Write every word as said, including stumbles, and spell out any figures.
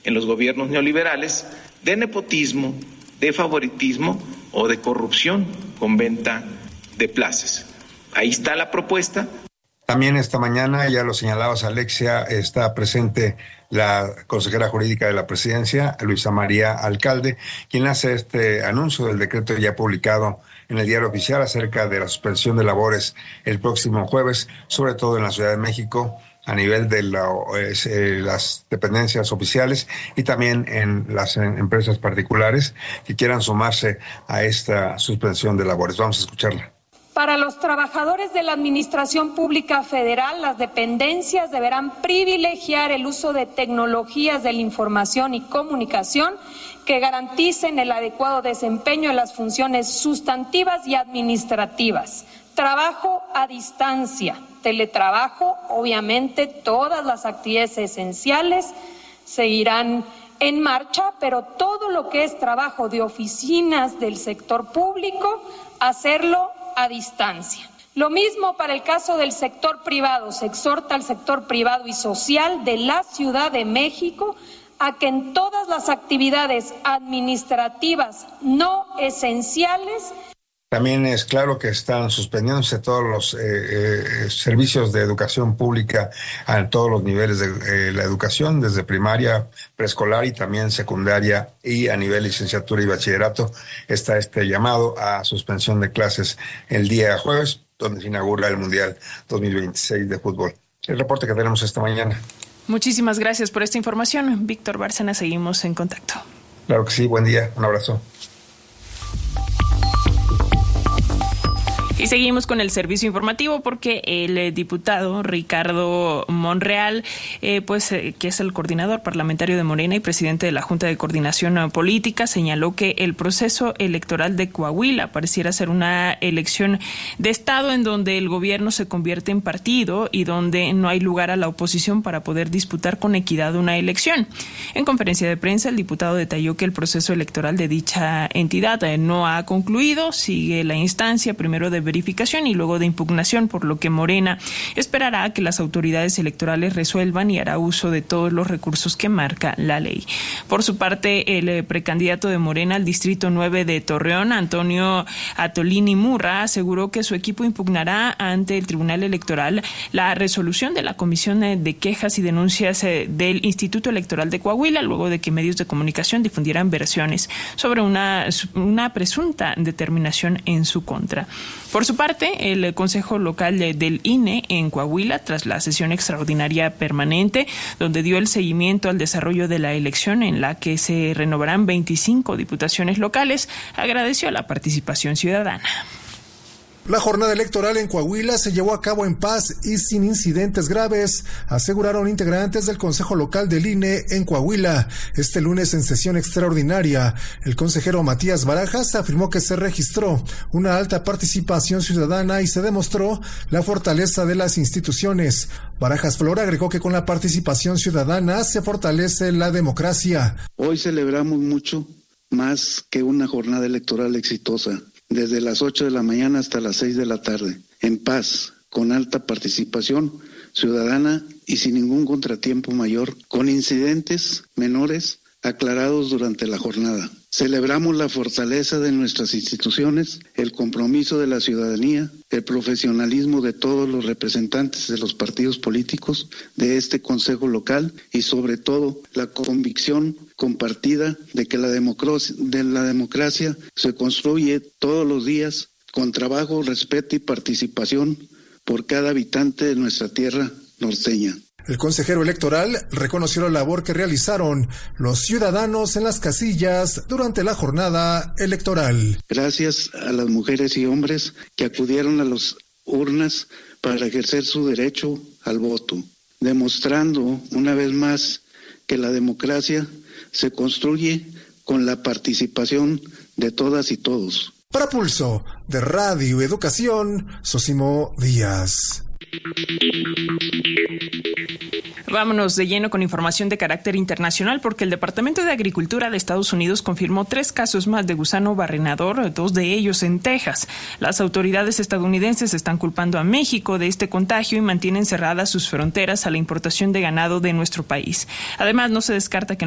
en los gobiernos neoliberales de nepotismo, de favoritismo o de corrupción con venta de plazas. Ahí está la propuesta. También esta mañana, ya lo señalabas, Alexia, está presente la consejera jurídica de la presidencia, Luisa María Alcalde, quien hace este anuncio del decreto ya publicado en el Diario Oficial acerca de la suspensión de labores el próximo jueves, sobre todo en la Ciudad de México, a nivel de la, eh, las dependencias oficiales y también en las en empresas particulares que quieran sumarse a esta suspensión de labores. Vamos a escucharla. Para los trabajadores de la Administración Pública Federal, las dependencias deberán privilegiar el uso de tecnologías de la información y comunicación que garanticen el adecuado desempeño de las funciones sustantivas y administrativas. Trabajo a distancia, teletrabajo, obviamente todas las actividades esenciales seguirán en marcha, pero todo lo que es trabajo de oficinas del sector público, hacerlo a distancia. Lo mismo para el caso del sector privado. Se exhorta al sector privado y social de la Ciudad de México a que en todas las actividades administrativas no esenciales. También es claro que están suspendiéndose todos los eh, eh, servicios de educación pública a todos los niveles de eh, la educación, desde primaria, preescolar y también secundaria y a nivel licenciatura y bachillerato. Está este llamado a suspensión de clases el día jueves, donde se inaugura el Mundial dos mil veintiséis de fútbol. El reporte que tenemos esta mañana. Muchísimas gracias por esta información. Víctor Bárcena, seguimos en contacto. Claro que sí, buen día, un abrazo. Y seguimos con el servicio informativo porque el eh, diputado Ricardo Monreal, eh, pues eh, que es el coordinador parlamentario de Morena y presidente de la Junta de Coordinación Política, señaló que el proceso electoral de Coahuila pareciera ser una elección de Estado en donde el gobierno se convierte en partido y donde no hay lugar a la oposición para poder disputar con equidad una elección. En conferencia de prensa, el diputado detalló que el proceso electoral de dicha entidad eh, no ha concluido, sigue la instancia primero de verificación y luego de impugnación, por lo que Morena esperará a que las autoridades electorales resuelvan y hará uso de todos los recursos que marca la ley. Por su parte, el precandidato de Morena al Distrito nueve de Torreón, Antonio Atolini Murra, aseguró que su equipo impugnará ante el Tribunal Electoral la resolución de la Comisión de Quejas y Denuncias del Instituto Electoral de Coahuila, luego de que medios de comunicación difundieran versiones sobre una, una presunta determinación en su contra. Por su parte, el Consejo Local del I N E en Coahuila, tras la sesión extraordinaria permanente, donde dio el seguimiento al desarrollo de la elección en la que se renovarán veinticinco diputaciones locales, agradeció la participación ciudadana. La jornada electoral en Coahuila se llevó a cabo en paz y sin incidentes graves, aseguraron integrantes del Consejo Local del I N E en Coahuila. Este lunes, en sesión extraordinaria, el consejero Matías Barajas afirmó que se registró una alta participación ciudadana y se demostró la fortaleza de las instituciones. Barajas Flor agregó que con la participación ciudadana se fortalece la democracia. Hoy celebramos mucho más que una jornada electoral exitosa. Desde las ocho de la mañana hasta las seis de la tarde, en paz, con alta participación ciudadana y sin ningún contratiempo mayor, con incidentes menores aclarados durante la jornada. Celebramos la fortaleza de nuestras instituciones, el compromiso de la ciudadanía, el profesionalismo de todos los representantes de los partidos políticos de este Consejo Local y sobre todo la convicción compartida de que la democracia, de la democracia se construye todos los días con trabajo, respeto y participación por cada habitante de nuestra tierra norteña. El consejero electoral reconoció la labor que realizaron los ciudadanos en las casillas durante la jornada electoral. Gracias a las mujeres y hombres que acudieron a las urnas para ejercer su derecho al voto, demostrando una vez más que la democracia se construye con la participación de todas y todos. Para Pulso de Radio Educación, Sosimo Díaz. Vámonos de lleno con información de carácter internacional porque el Departamento de Agricultura de Estados Unidos confirmó tres casos más de gusano barrenador, dos de ellos en Texas. Las autoridades estadounidenses están culpando a México de este contagio y mantienen cerradas sus fronteras a la importación de ganado de nuestro país. Además, no se descarta que